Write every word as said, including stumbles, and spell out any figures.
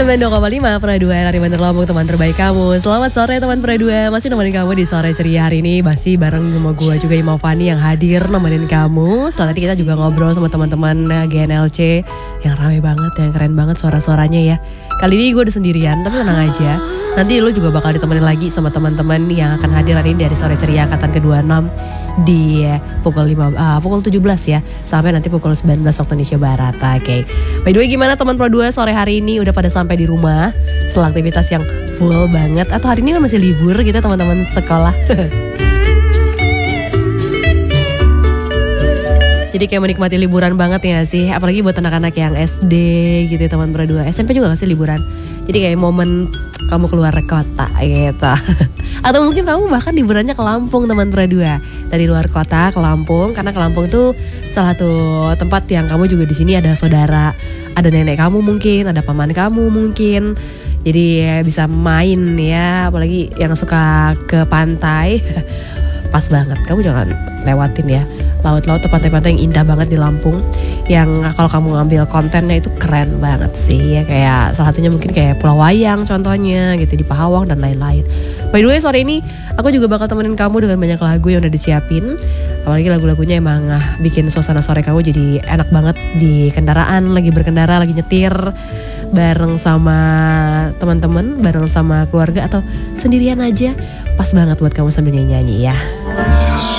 sembilan puluh dua koma lima Pradua R R I Bandar Lampung, teman terbaik kamu. Selamat sore teman Pradua. Masih nemenin kamu di sore ceria hari ini. Masih bareng sama gue juga Imam Fani yang hadir nemenin kamu. Setelah tadi kita juga ngobrol sama teman-teman G N L C yang rame banget, yang keren banget suara-suaranya ya. Kali ini gue udah sendirian, tapi tenang aja. Nanti lu juga bakal ditemenin lagi sama teman-teman yang akan hadir hari ini dari sore ceria angkatan ke dua puluh enam di pukul lima, uh, pukul tujuh belas ya, sampai nanti pukul sembilan belas waktu Indonesia Barat. Oke. Okay. By the way, gimana teman Pro dua sore hari ini, udah pada sampai di rumah setelah aktivitas yang full banget, atau hari ini masih libur gitu teman-teman sekolah? Jadi kayak menikmati liburan banget ya sih, apalagi buat anak-anak yang S D gitu ya, teman Pro dua. S M P juga gak sih liburan? Jadi kayak momen kamu keluar kota gitu. Atau mungkin kamu bahkan liburannya ke Lampung teman Pro dua. Dari luar kota ke Lampung, karena ke Lampung tuh salah satu tempat yang kamu juga di sini ada saudara, ada nenek kamu mungkin, ada paman kamu mungkin. Jadi ya bisa main ya, apalagi yang suka ke pantai. Pas banget, kamu jangan lewatin ya laut-laut atau pantai-pantai yang indah banget di Lampung, yang kalau kamu ngambil kontennya itu keren banget sih ya. Kayak salah satunya mungkin kayak Pulau Wayang contohnya gitu di Pahawang dan lain-lain. By the way, sore ini aku juga bakal temenin kamu dengan banyak lagu yang udah disiapin. Apalagi lagu-lagunya emang ah, bikin suasana sore kamu jadi enak banget di kendaraan, lagi berkendara, lagi nyetir bareng sama teman-teman, bareng sama keluarga, atau sendirian aja. Pas banget buat kamu sambil nyanyi-nyanyi ya.